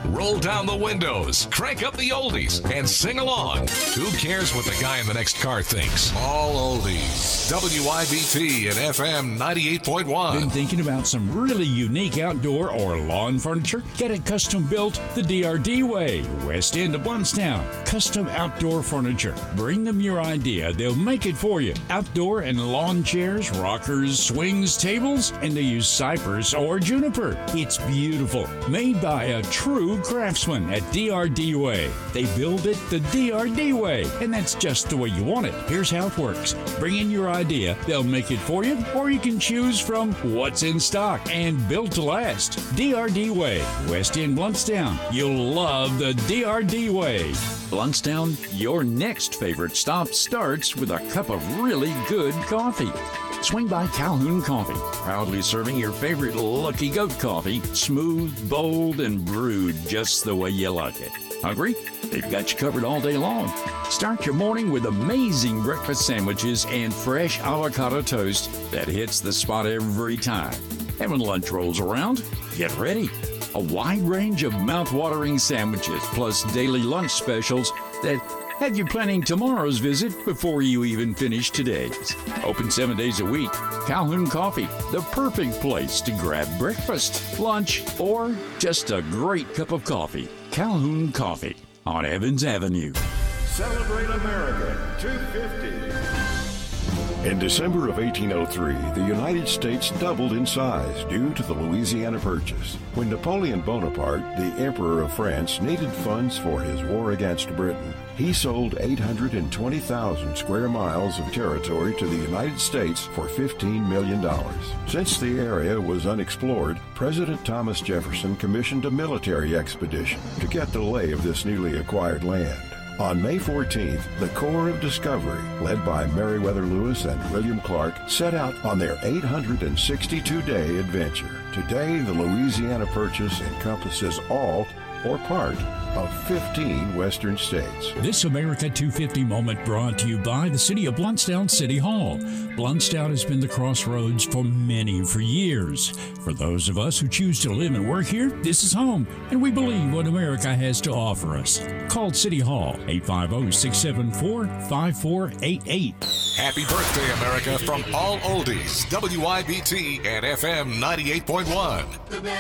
Roll down the windows, crank up the oldies, and sing along. Who cares what the guy in the next car thinks? All oldies. WIBT and FM 98.1. Been thinking about some really unique outdoor or lawn furniture? Get it custom built the DRD way. West End of Blountstown. Custom outdoor furniture. Bring them your idea. They'll make it for you. Outdoor and lawn chairs, rockers, swings, tables, and they use cypress or juniper. It's beautiful. Made by a true craftsman at DRD Way. They build it the DRD way, and that's just the way you want it. Here's how it works. Bring in your idea. They'll make it for you, or you can choose from what's in stock and built to last. DRD Way, West End, Blountstown. You'll love the DRD Way. Blountstown, your next favorite stop starts with a cup of really good coffee. Swing by Calhoun Coffee, proudly serving your favorite Lucky Goat coffee, smooth, bold, and brewed just the way you like it. Hungry? They've got you covered all day long. Start your morning with amazing breakfast sandwiches and fresh avocado toast that hits the spot every time. And when lunch rolls around, get ready. A wide range of mouth-watering sandwiches plus daily lunch specials that have you planning tomorrow's visit before you even finish today's. Open 7 days a week. Calhoun Coffee, the perfect place to grab breakfast, lunch, or just a great cup of coffee. Calhoun Coffee on Evans Avenue. Celebrate America 250. In December of 1803, the United States doubled in size due to the Louisiana Purchase. When Napoleon Bonaparte, the Emperor of France, needed funds for his war against Britain, he sold 820,000 square miles of territory to the United States for $15 million. Since the area was unexplored, President Thomas Jefferson commissioned a military expedition to get the lay of this newly acquired land. On May 14th, the Corps of Discovery, led by Meriwether Lewis and William Clark, set out on their 862-day adventure. Today, the Louisiana Purchase encompasses all or part of 15 western states. This America 250 moment brought to you by the City of Blountstown City Hall. Blountstown has been the crossroads for years. For those of us who choose to live and work here, this is home, and we believe what America has to offer us. Call City Hall, 850-674-5488. Happy birthday, America, from All Oldies, WIBT and FM 98.1.